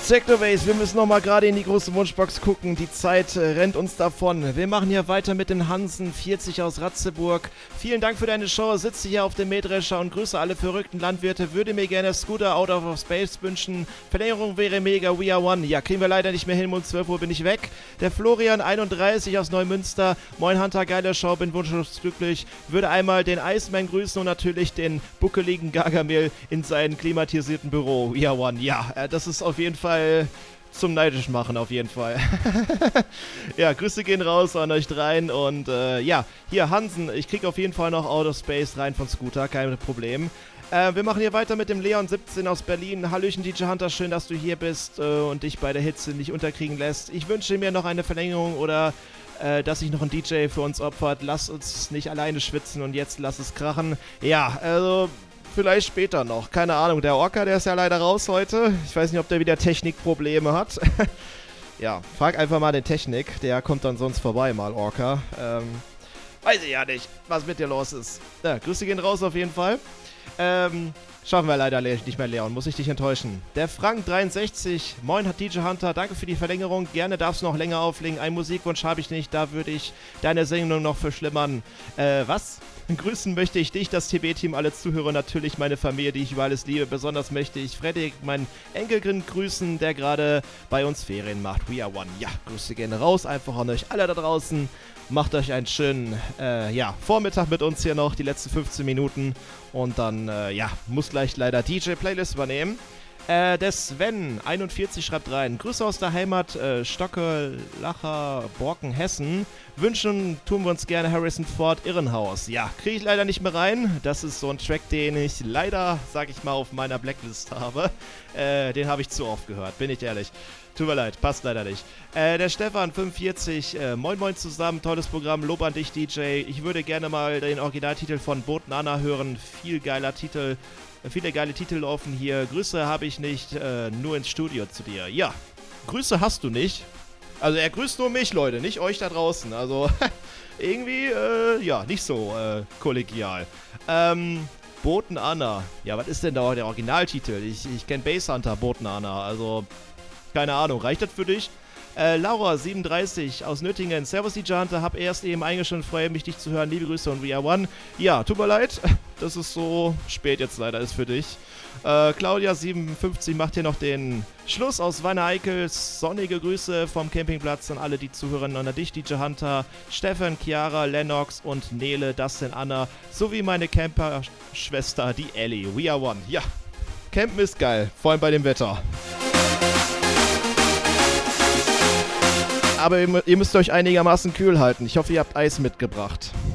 Technobase, wir müssen noch mal gerade in die große Wunschbox gucken. Die Zeit rennt uns davon. Wir machen hier weiter mit dem Hansen 40 aus Ratzeburg. Vielen Dank für deine Show. Sitze hier auf dem Mähdrescher und grüße alle verrückten Landwirte. Würde mir gerne Scooter Out of Space wünschen. Verlängerung wäre mega. We are one. Ja, kriegen wir leider nicht mehr hin. Um 12 Uhr bin ich weg. Der Florian 31 aus Neumünster. Moin Hunter, geile Show. Bin wunschlos glücklich. Würde einmal den Iceman grüßen und natürlich den buckeligen Gargamel in seinem klimatisierten Büro. We are one. Ja, das ist auf jeden Fall zum neidisch machen, auf jeden Fall. Ja, Grüße gehen raus an euch dreien und ja, hier Hansen, ich krieg auf jeden Fall noch Out of Space rein von Scooter, kein Problem. Wir machen hier weiter mit dem Leon 17 aus Berlin. Hallöchen DJ Hunter, schön, dass du hier bist und dich bei der Hitze nicht unterkriegen lässt. Ich wünsche mir noch eine Verlängerung oder dass sich noch ein DJ für uns opfert. Lass uns nicht alleine schwitzen und jetzt lass es krachen. Ja, also vielleicht später noch. Keine Ahnung. Der Orca, der ist ja leider raus heute. Ich weiß nicht, ob der wieder Technikprobleme hat. Ja, frag einfach mal den Technik. Der kommt dann sonst vorbei mal, Orca. Weiß ich ja nicht, was mit dir los ist. Ja, Grüße gehen raus auf jeden Fall. Schaffen wir leider nicht mehr, Leon. Muss ich dich enttäuschen. Der Frank63. Moin, hat DJ Hunter. Danke für die Verlängerung. Gerne darfst du noch länger auflegen. Einen Musikwunsch habe ich nicht. Da würde ich deine Sendung noch verschlimmern. Was? Grüßen möchte ich dich, das TB-Team, alle Zuhörer, natürlich meine Familie, die ich über alles liebe. Besonders möchte ich Fredrik, meinen Enkelkind, grüßen, der gerade bei uns Ferien macht. We are one. Ja, Grüße gehen raus. Einfach an euch alle da draußen. Macht euch einen schönen Vormittag mit uns hier noch, die letzten 15 Minuten. Und dann, muss gleich leider DJ-Playlist übernehmen. Der Sven, 41, schreibt rein. Grüße aus der Heimat, Stocke, Lacher, Borken, Hessen. Wünschen tun wir uns gerne Harrison Ford, Irrenhaus. Ja, kriege ich leider nicht mehr rein. Das ist so ein Track, den ich leider, sag ich mal, auf meiner Blacklist habe. Den habe ich zu oft gehört, bin ich ehrlich. Tut mir leid, passt leider nicht. Der Stefan, 45, moin moin zusammen, tolles Programm, Lob an dich DJ. Ich würde gerne mal den Originaltitel von Boten Anna hören. Viele geile Titel laufen hier. Grüße habe ich nicht, nur ins Studio zu dir. Ja, Grüße hast du nicht. Also er grüßt nur mich, Leute, nicht euch da draußen. Also irgendwie, nicht so kollegial. Boten Anna. Ja, was ist denn da der Originaltitel? Ich kenne Basshunter, Boten Anna, also keine Ahnung, reicht das für dich? Laura, 37, aus Nöttingen. Servus, DJ Hunter, hab erst eben eingeschaltet, freue mich, dich zu hören. Liebe Grüße und We are one. Ja, tut mir leid, dass es so spät jetzt leider ist für dich. Claudia, 57, macht hier noch den Schluss aus Wanne-Eickel. Sonnige Grüße vom Campingplatz an alle, die zuhören. Und an dich, DJ Hunter, Stefan, Chiara, Lennox und Nele, Dustin, Anna, sowie meine Camper-Schwester, die Ellie. We are one. Ja, Campen ist geil, vor allem bei dem Wetter. Aber ihr müsst euch einigermaßen kühl halten. Ich hoffe, ihr habt Eis mitgebracht.